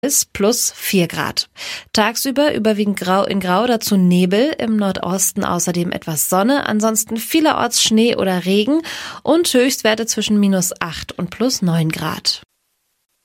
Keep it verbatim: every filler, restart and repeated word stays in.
bis plus vier Grad. Tagsüber überwiegend grau in grau, dazu Nebel, im Nordosten außerdem etwas Sonne, ansonsten vielerorts Schnee oder Regen und Höchstwerte zwischen minus acht und plus neun Grad.